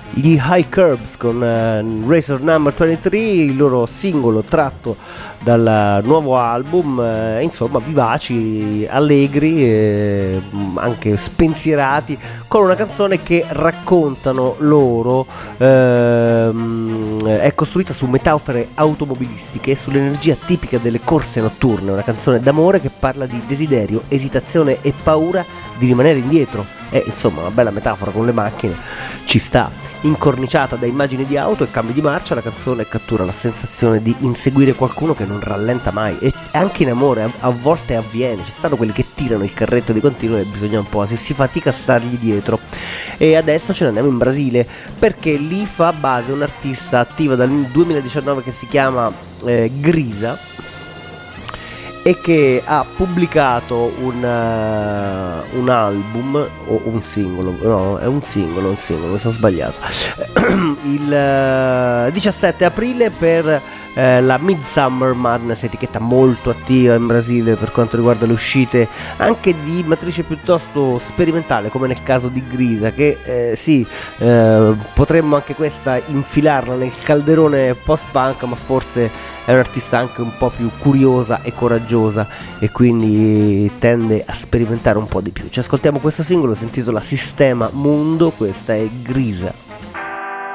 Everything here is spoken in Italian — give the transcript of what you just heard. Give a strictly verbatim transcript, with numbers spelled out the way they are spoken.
gli High Curbs con uh, Razor Number ventitré, il loro singolo tratto dal nuovo album, eh, insomma vivaci, allegri, eh, anche spensierati, con una canzone che raccontano loro, ehm, è costruita su metafore automobilistiche e sull'energia tipica delle corse notturne, una canzone d'amore che parla di desiderio, esitazione e paura di rimanere indietro. È insomma una bella metafora con le macchine, ci sta. Incorniciata da immagini di auto e cambi di marcia, la canzone cattura la sensazione di inseguire qualcuno che non rallenta mai, e anche in amore a, a volte avviene, ci stanno quelli che tirano il carretto di continuo e bisogna un po', se si fatica a stargli dietro. E adesso ce ne andiamo in Brasile, perché lì fa base un'artista attiva dal duemiladiciannove che si chiama eh, Grisa, e che ha pubblicato un, uh, un album o un singolo, no, è un singolo, un singolo, mi sono sbagliato, il uh, diciassette aprile per uh, la Midsummer Madness, etichetta molto attiva in Brasile per quanto riguarda le uscite anche di matrice piuttosto sperimentale, come nel caso di Grisa, che eh, sì, eh, potremmo anche questa infilarla nel calderone post-punk, ma forse è un'artista anche un po' più curiosa e coraggiosa, e quindi tende a sperimentare un po' di più. Ci ascoltiamo questo singolo, si intitola Sistema Mundo, questa è Grisa.